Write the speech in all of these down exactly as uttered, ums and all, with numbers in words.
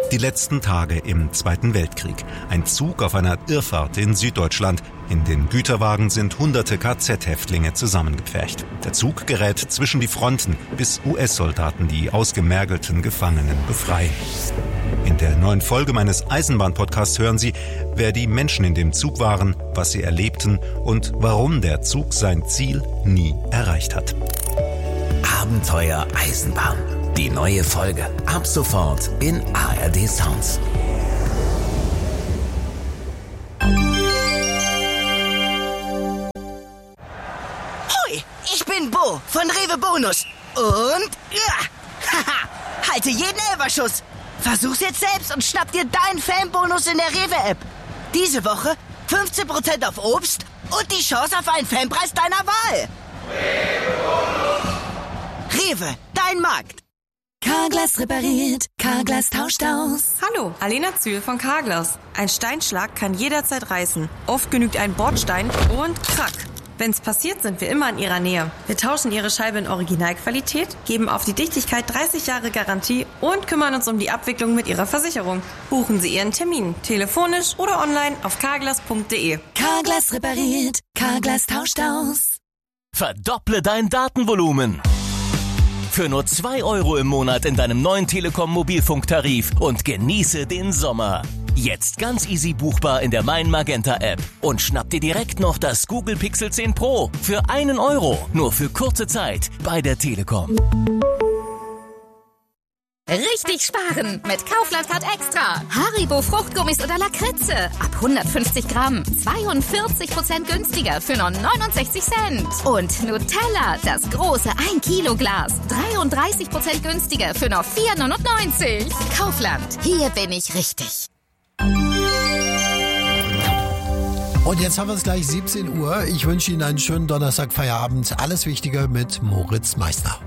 Die letzten Tage im Zweiten Weltkrieg. Ein Zug auf einer Irrfahrt in Süddeutschland. In den Güterwagen sind hunderte K Z-Häftlinge zusammengepfercht. Der Zug gerät zwischen die Fronten, bis U S-Soldaten die ausgemergelten Gefangenen befreien. In der neuen Folge meines Eisenbahn-Podcasts hören Sie, wer die Menschen in dem Zug waren, was sie erlebten und warum der Zug sein Ziel nie erreicht hat. Abenteuer Eisenbahn. Die neue Folge. Ab sofort in A R D Sounds. Hoi, ich bin Bo von Rewe Bonus. Und ja, haha, halte jeden Elferschuss. Versuch's jetzt selbst und schnapp dir deinen Fanbonus in der Rewe-App. Diese Woche fünfzehn Prozent auf Obst und die Chance auf einen Fanpreis deiner Wahl. Rewe, dein Markt. Carglass repariert, Carglass tauscht aus. Hallo, Alena Zühl von Carglass. Ein Steinschlag kann jederzeit reißen. Oft genügt ein Bordstein und krack. Wenn's passiert, sind wir immer in Ihrer Nähe. Wir tauschen Ihre Scheibe in Originalqualität, geben auf die Dichtigkeit dreißig Jahre Garantie und kümmern uns um die Abwicklung mit Ihrer Versicherung. Buchen Sie Ihren Termin, telefonisch oder online auf carglass punkt de. Carglass repariert, Carglass tauscht aus. Verdopple dein Datenvolumen. Für nur zwei Euro im Monat in deinem neuen Telekom-Mobilfunktarif und genieße den Sommer. Jetzt ganz easy buchbar in der Mein Magenta App und schnapp dir direkt noch das Google Pixel zehn Pro für einen Euro. Nur für kurze Zeit bei der Telekom. Richtig sparen mit Kaufland Card Extra. Haribo Fruchtgummis oder Lakritze. Ab hundertfünfzig Gramm. zweiundvierzig Prozent günstiger für nur neunundsechzig Cent. Und Nutella, das große ein Kilo Glas. dreiunddreißig Prozent günstiger für nur vier neunundneunzig. Kaufland, hier bin ich richtig. Und jetzt haben wir es gleich siebzehn Uhr. Ich wünsche Ihnen einen schönen Donnerstag-Feierabend. Alles Wichtige mit Moritz Meissner.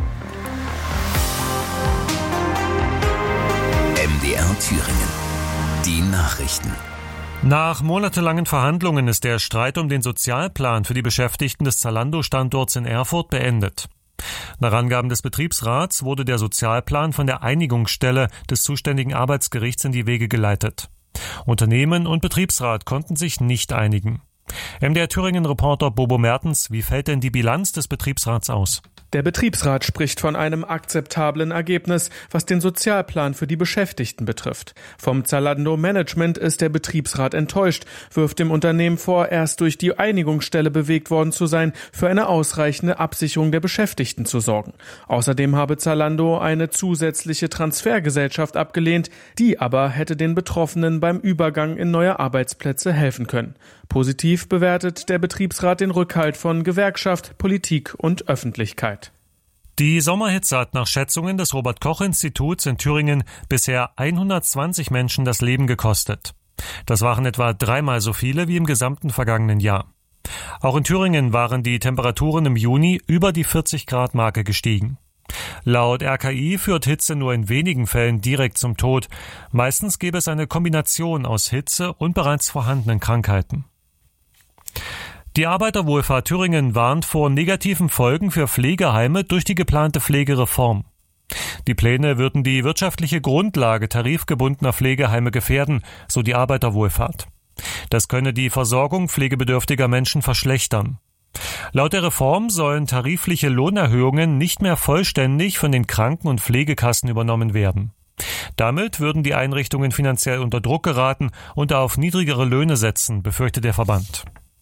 M D R Thüringen. Die Nachrichten. Nach monatelangen Verhandlungen ist der Streit um den Sozialplan für die Beschäftigten des Zalando-Standorts in Erfurt beendet. Nach Angaben des Betriebsrats wurde der Sozialplan von der Einigungsstelle des zuständigen Arbeitsgerichts in die Wege geleitet. Unternehmen und Betriebsrat konnten sich nicht einigen. M D R Thüringen-Reporter Bobo Mertens, wie fällt denn die Bilanz des Betriebsrats aus? Der Betriebsrat spricht von einem akzeptablen Ergebnis, was den Sozialplan für die Beschäftigten betrifft. Vom Zalando-Management ist der Betriebsrat enttäuscht, wirft dem Unternehmen vor, erst durch die Einigungsstelle bewegt worden zu sein, für eine ausreichende Absicherung der Beschäftigten zu sorgen. Außerdem habe Zalando eine zusätzliche Transfergesellschaft abgelehnt, die aber hätte den Betroffenen beim Übergang in neue Arbeitsplätze helfen können. Positiv bewertet der Betriebsrat den Rückhalt von Gewerkschaft, Politik und Öffentlichkeit. Die Sommerhitze hat nach Schätzungen des Robert-Koch-Instituts in Thüringen bisher hundertzwanzig Menschen das Leben gekostet. Das waren etwa dreimal so viele wie im gesamten vergangenen Jahr. Auch in Thüringen waren die Temperaturen im Juni über die vierzig Grad Marke gestiegen. Laut R K I führt Hitze nur in wenigen Fällen direkt zum Tod. Meistens gäbe es eine Kombination aus Hitze und bereits vorhandenen Krankheiten. Die Arbeiterwohlfahrt Thüringen warnt vor negativen Folgen für Pflegeheime durch die geplante Pflegereform. Die Pläne würden die wirtschaftliche Grundlage tarifgebundener Pflegeheime gefährden, so die Arbeiterwohlfahrt. Das könne die Versorgung pflegebedürftiger Menschen verschlechtern. Laut der Reform sollen tarifliche Lohnerhöhungen nicht mehr vollständig von den Kranken- und Pflegekassen übernommen werden. Damit würden die Einrichtungen finanziell unter Druck geraten und auf niedrigere Löhne setzen, befürchtet der Verband.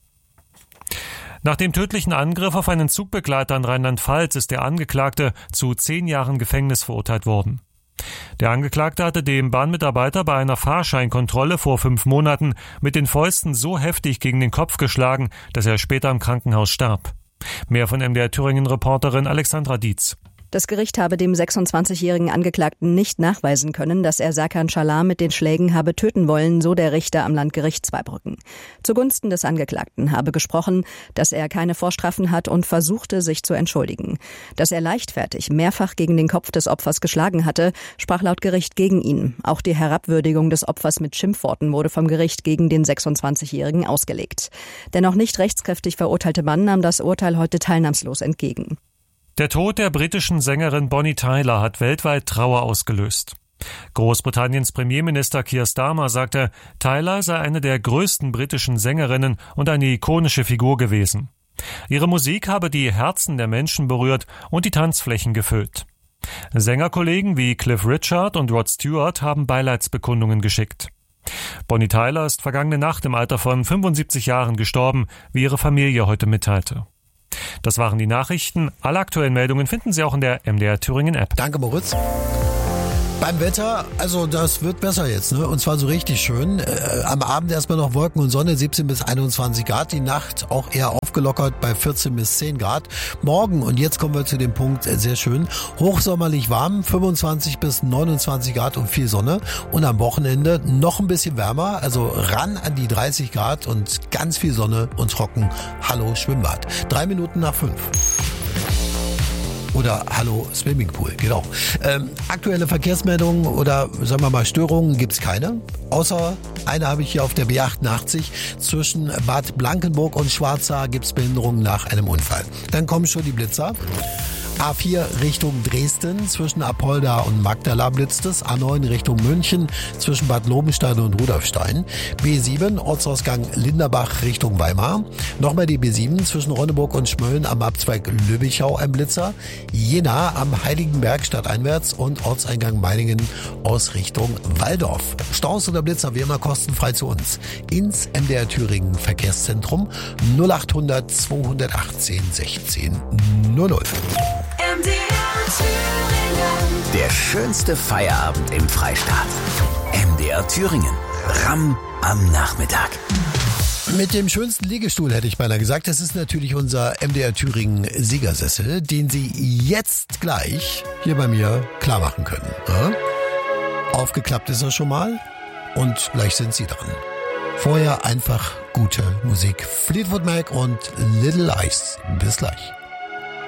Nach dem tödlichen Angriff auf einen Zugbegleiter in Rheinland-Pfalz ist der Angeklagte zu zehn Jahren Gefängnis verurteilt worden. Der Angeklagte hatte dem Bahnmitarbeiter bei einer Fahrscheinkontrolle vor fünf Monaten mit den Fäusten so heftig gegen den Kopf geschlagen, dass er später im Krankenhaus starb. Mehr von M D R Thüringen-Reporterin Alexandra Dietz. Das Gericht habe dem sechsundzwanzigjährigen Angeklagten nicht nachweisen können, dass er Serkan Çalar mit den Schlägen habe töten wollen, so der Richter am Landgericht Zweibrücken. Zugunsten des Angeklagten habe gesprochen, dass er keine Vorstrafen hat und versuchte, sich zu entschuldigen. Dass er leichtfertig mehrfach gegen den Kopf des Opfers geschlagen hatte, sprach laut Gericht gegen ihn. Auch die Herabwürdigung des Opfers mit Schimpfworten wurde vom Gericht gegen den sechsundzwanzigjährigen ausgelegt. Der noch nicht rechtskräftig verurteilte Mann nahm das Urteil heute teilnahmslos entgegen. Der Tod der britischen Sängerin Bonnie Tyler hat weltweit Trauer ausgelöst. Großbritanniens Premierminister Keir Starmer sagte, Tyler sei eine der größten britischen Sängerinnen und eine ikonische Figur gewesen. Ihre Musik habe die Herzen der Menschen berührt und die Tanzflächen gefüllt. Sängerkollegen wie Cliff Richard und Rod Stewart haben Beileidsbekundungen geschickt. Bonnie Tyler ist vergangene Nacht im Alter von fünfundsiebzig Jahren gestorben, wie ihre Familie heute mitteilte. Das waren die Nachrichten. Alle aktuellen Meldungen finden Sie auch in der M D R Thüringen App. Danke, Moritz. Beim Wetter, also das wird besser jetzt, ne? Und zwar so richtig schön. Äh, am Abend erstmal noch Wolken und Sonne, siebzehn bis einundzwanzig Grad. Die Nacht auch eher aufgelockert bei vierzehn bis zehn Grad. Morgen, und jetzt kommen wir zu dem Punkt, äh, sehr schön, hochsommerlich warm, fünfundzwanzig bis neunundzwanzig Grad und viel Sonne. Und am Wochenende noch ein bisschen wärmer, also ran an die dreißig Grad und ganz viel Sonne und trocken. Hallo Schwimmbad. Drei Minuten nach fünf. Oder Hallo Swimmingpool, genau. Ähm, aktuelle Verkehrsmeldungen oder sagen wir mal Störungen gibt's keine. Außer eine habe ich hier auf der B achtundachtzig. Zwischen Bad Blankenburg und Schwarza gibt's Behinderungen nach einem Unfall. Dann kommen schon die Blitzer. A vier Richtung Dresden, zwischen Apolda und Magdala blitzt es. A neun Richtung München, zwischen Bad Lobenstein und Rudolfstein. B sieben Ortsausgang Linderbach Richtung Weimar. Nochmal die B sieben zwischen Ronneburg und Schmölln am Abzweig Löbichau ein Blitzer. Jena am Heiligenberg stadteinwärts und Ortseingang Meiningen aus Richtung Walldorf. Staus oder Blitzer wie immer kostenfrei zu uns. Ins M D R Thüringen Verkehrszentrum null achthundert zweihundertachtzehn sechzehn null null. M D R Thüringen. Der schönste Feierabend im Freistaat. M D R Thüringen. Ramm am Nachmittag. Mit dem schönsten Liegestuhl hätte ich beinahe gesagt. Das ist natürlich unser M D R Thüringen Siegersessel, den Sie jetzt gleich hier bei mir klar machen können. Ja? Aufgeklappt ist er schon mal und gleich sind Sie dran. Vorher einfach gute Musik. Fleetwood Mac und Little Ice. Bis gleich.